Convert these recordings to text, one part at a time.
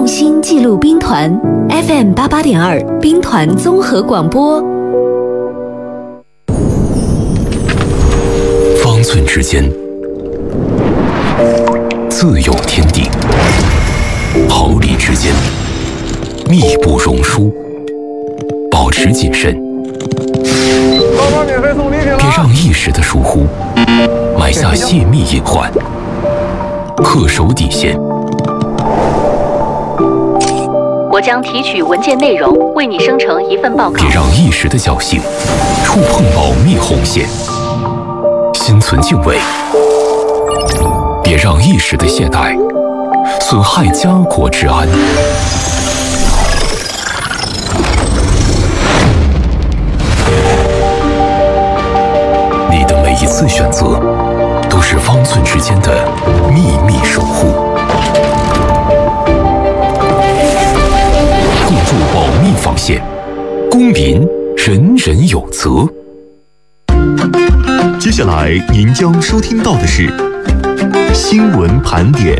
用心记录兵团 FM88.2 兵团综合广播。 方寸之间自有天地，毫厘之间密不容疏，保持谨慎，别让一时的疏忽埋下泄密隐患，恪守底线。 我将提取文件内容，为你生成一份报告。 别让一时的侥幸触碰保密红线，心存敬畏。别让一时的懈怠损害家国治安。你的每一次选择，都是方寸之间的秘密守护。构筑保密防线，公民人人有责。 接下来您将收听到的是新闻盘点。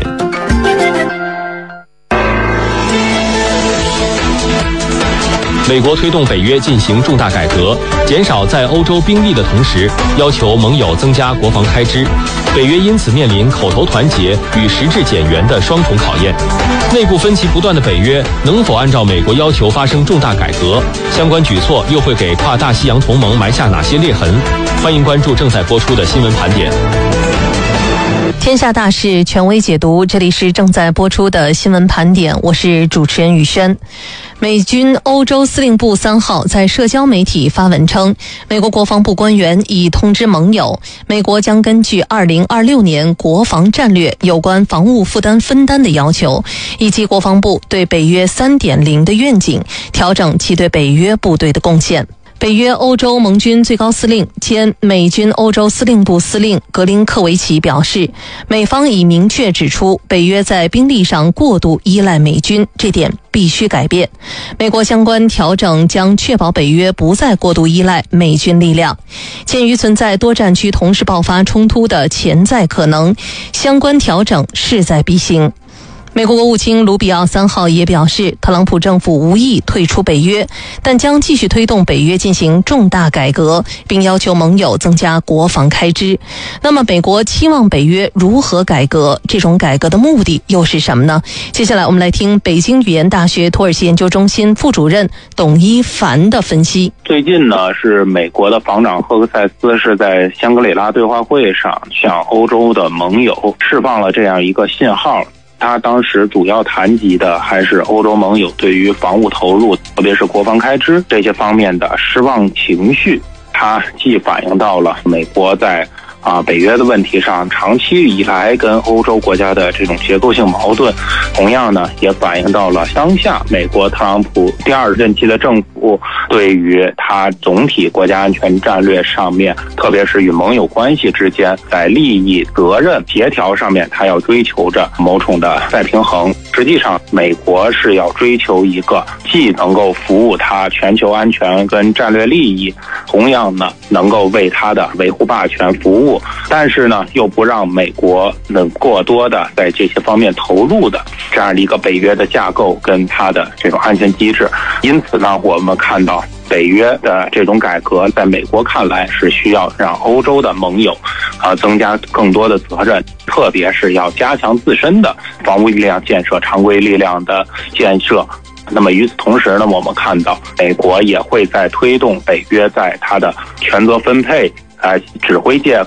美国推动北约进行重大改革，减少在欧洲兵力的同时，要求盟友增加国防开支。北约因此面临口头团结与实质减员的双重考验。内部分歧不断的北约能否按照美国要求发生重大改革？相关举措又会给跨大西洋同盟埋下哪些裂痕？欢迎关注正在播出的新闻盘点。 天下大事，权威解读，这里是正在播出的新闻盘点，我是主持人宇轩。美军欧洲司令部3号在社交媒体发文称，美国国防部官员已通知盟友，美国将根据2026年国防战略有关防务负担分担的要求，以及国防部对北约 3.0 的愿景，调整其对北约部队的贡献。北约欧洲盟军最高司令兼美军欧洲司令部司令格林科维奇表示，美方已明确指出，北约在兵力上过度依赖美军，这点必须改变。美国相关调整将确保北约不再过度依赖美军力量。鉴于存在多战区同时爆发冲突的潜在可能，相关调整势在必行。美国国务卿卢比奥3号也表示，特朗普政府无意退出北约，但将继续推动北约进行重大改革，并要求盟友增加国防开支。那么美国期望北约如何改革？这种改革的目的又是什么呢？接下来我们来听北京语言大学土耳其研究中心副主任董一凡的分析。 最近呢，是美国的防长赫克塞斯是在香格里拉对话会上向欧洲的盟友释放了这样一个信号。他当时主要谈及的还是欧洲盟友对于防务投入，特别是国防开支这些方面的失望情绪。他既反映到了美国在北约的问题上长期以来跟欧洲国家的这种结构性矛盾，同样呢也反映到了当下美国特朗普第2任期的政府对于他总体国家安全战略上面，特别是与盟友关系之间，在利益、责任协调上面，他要追求着某种的再平衡。实际上美国是要追求一个既能够服务他全球安全跟战略利益，同样呢能够为他的维护霸权服务，但是呢又不让美国能过多的在这些方面投入的这样的一个北约的架构跟它的这种安全机制。因此呢，我们看到北约的这种改革在美国看来是需要让欧洲的盟友增加更多的责任，特别是要加强自身的防务力量建设、常规力量的建设。那么与此同时呢，我们看到美国也会在推动北约在它的权责分配、指挥界